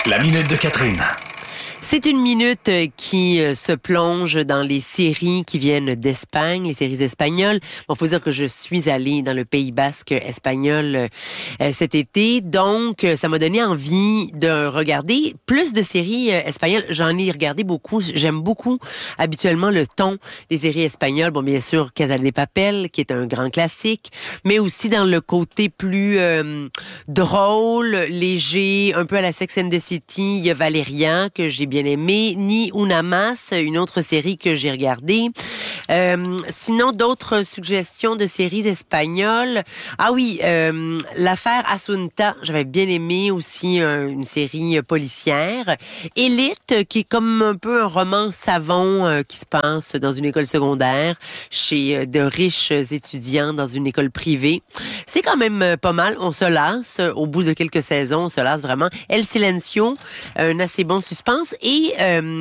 La minute de Catherine. C'est une minute qui se plonge dans les séries qui viennent d'Espagne, les séries espagnoles. Bon, faut dire que je suis allée dans le Pays Basque espagnol cet été, donc ça m'a donné envie de regarder plus de séries espagnoles. J'en ai regardé beaucoup. J'aime beaucoup habituellement le ton des séries espagnoles. Bon, bien sûr, Casa de Papel, qui est un grand classique, mais aussi dans le côté plus drôle, léger, un peu à la Sex and the City. Il y a Valeria, que j'ai bien aimé, Ni Una Más, une autre série que j'ai regardée. Sinon, d'autres suggestions de séries espagnoles. Ah oui, l'affaire Asunta, j'avais bien aimé aussi une série policière. Élite, qui est comme un peu un roman savon qui se passe dans une école secondaire, chez de riches étudiants dans une école privée. C'est quand même pas mal, on se lasse. Au bout de quelques saisons, on se lasse vraiment. El Silencio, un assez bon suspense. Et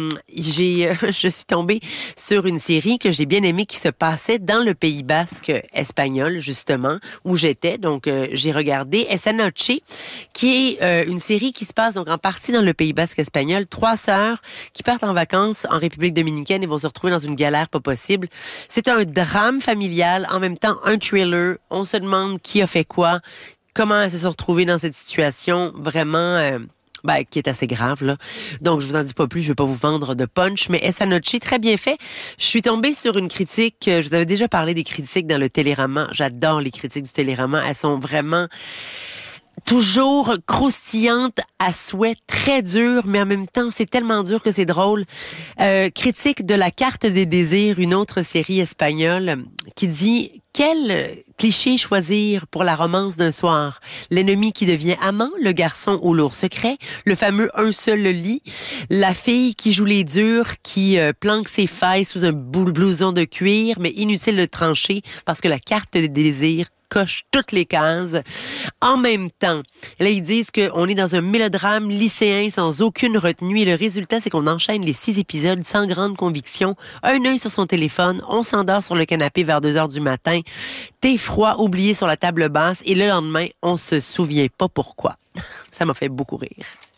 je suis tombée sur une série que j'ai bien aimée qui se passait dans le Pays Basque espagnol, justement, où j'étais. Donc, j'ai regardé Esa Noche, qui est une série qui se passe donc en partie dans le Pays Basque espagnol. 3 sœurs qui partent en vacances en République dominicaine et vont se retrouver dans une galère pas possible. C'est un drame familial, en même temps un thriller. On se demande qui a fait quoi, comment elles se sont retrouvées dans cette situation vraiment... qui est assez grave, là. Donc, je vous en dis pas plus, je vais pas vous vendre de punch, mais Esa Noche, très bien fait. Je suis tombée sur une critique, je vous avais déjà parlé des critiques dans le Télérama. J'adore les critiques du Télérama. Elles sont vraiment toujours croustillantes à souhait, très dures, mais en même temps, c'est tellement dur que c'est drôle. Critique de La Carte des désirs, une autre série espagnole, qui dit... Quel cliché choisir pour la romance d'un soir? L'ennemi qui devient amant, le garçon au lourd secret, le fameux un seul lit, la fille qui joue les durs, qui planque ses failles sous un blouson de cuir, mais inutile de trancher parce que la carte des désirs coche toutes les cases. En même temps, là, ils disent qu'on est dans un mélodrame lycéen sans aucune retenue et le résultat, c'est qu'on enchaîne les 6 épisodes sans grande conviction. Un œil sur son téléphone, on s'endort sur le canapé vers 2 heures du matin, thé froid oublié sur la table basse et le lendemain, on se souvient pas pourquoi. Ça m'a fait beaucoup rire.